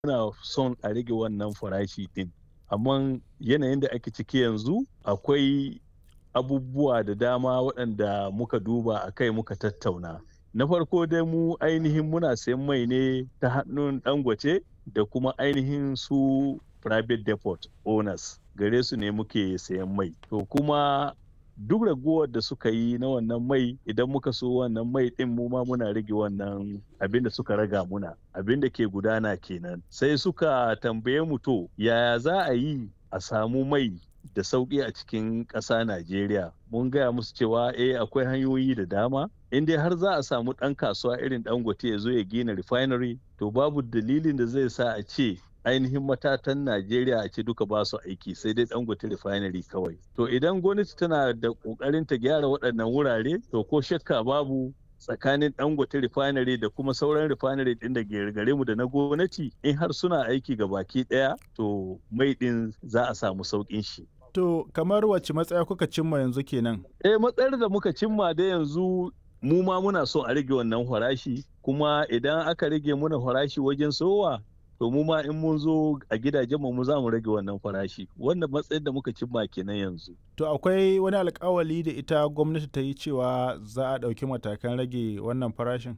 muna son a rage wannan farashi din. Amma yanayin da ake ciki yanzu akwai abubuwa da dama waɗanda muka duba a kai muka tattauna. Na farko dai mu ainihin muna sayan mai ne ta hannun Dangote da kuma ainihin su private depot owners gare su ne muke sayan mai. To kuma duk ragowar da suka yi na wannan mai idan muka so wannan mai din mu ma muna rage wannan abin da suka raga muna abin da ke gudana kenan. Sai suka tambaye mu to yaya za a yi a samu mai da sauƙi a cikin ƙasa Najeriya. Mun gaya musu cewa akwai hanyoyi da dama. In dai har za a samu ɗan kasuwa irin Dangote ya zo ya gina refinery to babu dalilin da zai sa a ce ainihin matatan Najeriya a ce duka ba su aiki sai dai Dangote refinery kawai. To idan gwamnati tana da ƙoƙarin ta gyara waɗannan wurare to ko shakka babu tsakanin Dangote refinery da kuma sauran refinery ɗin da gare mu da na gwamnati in har suna aiki ga baki ɗaya to mai ɗin za a samu sauƙin shi. To kamar wacce matsaya kuka cimma yanzu kenan? Matsayar da muka cimma da yanzu mu ma muna so a rage wannan farashi kuma idan aka rage muna farashi wajen sowa to mu ma in mun zo a gidajen mu za mu rage wannan farashi. Wannan matsayin da muka cimma kenan yanzu. To akwai wani alƙawali da ita gwamnati ta yi cewa za a ɗauki matakan rage wannan farashin?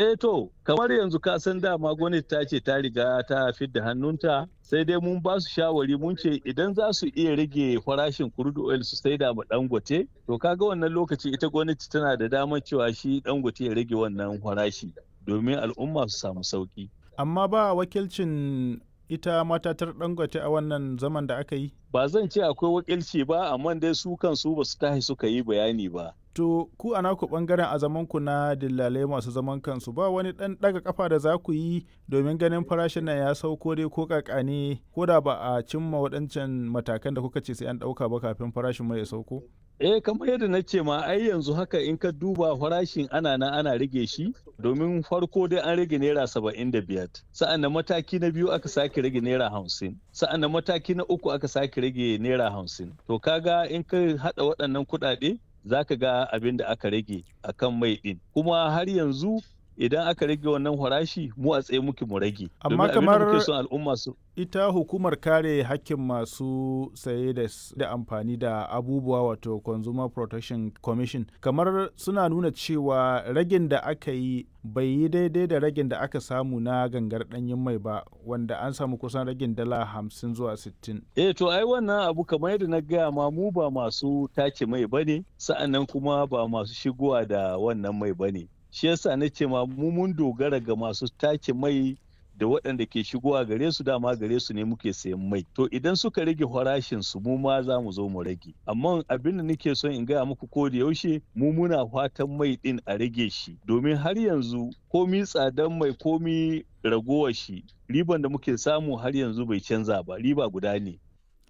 To kamar yanzu ka san dama gwamnati ta ce ta riga ta fidda hannunta sai dai mun ba su shawari mun ce idan za su iya rage farashin crude oil su sai da Dangote to kaga wannan lokaci ita gwamnati tana da damar cewa shi Dangote ya rage wannan farashi domin al'umma su samu sauki. Amma ba wakilcin ita matatar Dangote a wannan zaman da aka yi? Ba zan ce akwai wakilci ba amma dai su kansu ba su tashi suka yi bayani ba. To ku a naku bangaren a zamanku na dillalai masu zaman kansu ba wani ɗan ɗaga kafa da za ku yi domin ganin farashin nan ya sauko dai ko kakane ko da ba a cimma waɗancan matakan da kuka ce sai an ɗauka ba kafin farashin mai ya sauko? Kamar yadda na ce ma ai yanzu haka in ka duba farashin ana rage shi domin farko dai an rage naira 75 sa'an na mataki na biyu aka sake rage naira 50 sa'an na mataki na uku aka sake rage naira 50 to kaga in ka hada waɗannan kuɗaɗe za ka ga abin da aka rage a kan mai ɗin kuma har yanzu idan aka rage wannan farashi mu a tsaye muke mu rage. Amma kamar al'umma su ita hukumar kare hakkin masu saye da amfani da abubuwa wato Consumer Protection Commission kamar suna nuna cewa ragin da aka yi bai yi daidai da ragin da aka samu na gangar ɗanyen mai ba wanda an samu kusan ragin dala 50 zuwa 60. To ai wannan abu kamar yadda na gaya ma mu ba masu tace mai bane sa'annan kuma ba masu shigowa da wannan mai bane. Shi yasa na ce ma mu mun dogara ga masu tace mai da waɗanda ke shigowa gare su dama gare su ne muke sayan mai to idan suka rage farashin su mu ma za mu zo mu rage amma abin da nake son in gaya muku ko da yaushe mu muna fatan mai din a rage shi domin har yanzu komi tsadan mai komi ragowar shi riban da muke samu har yanzu bai canza ba riba guda ne.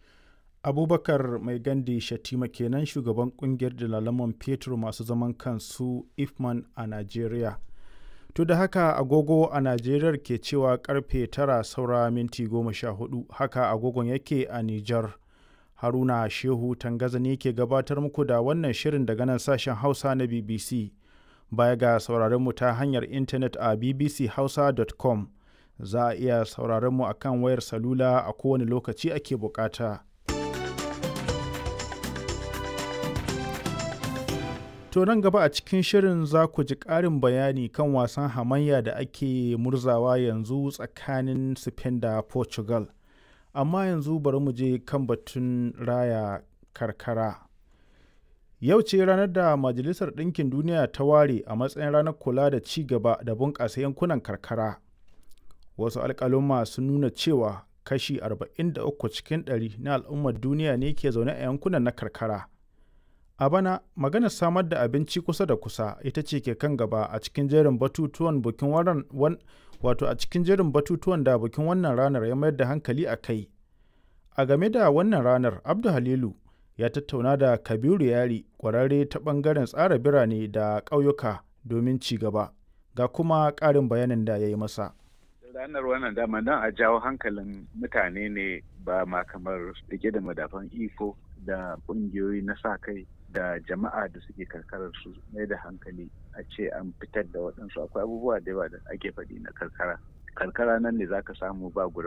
Abubakar Mai Gandi Shatima kenan shugaban kungiyar dalalaman fetur masu zaman kansu Ifman a Najeriya. To da haka agogo a Najeriya ke cewa karfe 9 saura minti 14 haka agogon yake a Nijar. Haruna Shehu Tangaza ne ke gabatar muku da wannan shirin daga nan sashen Hausa na BBC. Baya ga sauraron mu ta hanyar intanet a bbchausa.com za a iya sauraron mu akan wayar salula a kowane lokaci ake bukata. To nan gaba a cikin shirin za ku ji ƙarin bayani kan wasan hamayya da ake murzawa yanzu tsakanin Spain da Portugal. Amma yanzu bari mu je kan batun raya karkara. Yau ce ranar da Majalisar Ɗinkin Duniya ta ware a matsayin ranar kula da ci gaba da bunƙasa yankunan karkara. Wasu alƙaluma sun nuna cewa kashi 43 cikin 100 na al'ummar duniya ne ke zaune a yankunan na karkara. A bana, maganar samar da abinci kusa da kusa ita ce ke kan gaba a cikin jerin batutuwan da bikin wannan ranar ya mayar da hankali a kai. A game da wannan ranar, Abdu Halilu ya tattauna da Kabiru Yari, ƙwararre ta ɓangaren tsara birane da ƙauyuka domin ci gaba. Ga kuma ƙarin bayanin da ya yi masa. Ranar wannan dama don a jawo hankalin mutane ne ba ma kamar rike da madafan iko da ƙungiyoyi na sa kai da jama'a da suke karkarar su mai da hankali a ce an fitar da waɗansu akwai abubuwa da yawa da ake faɗi na karkara karkara nan ne za ka samu ba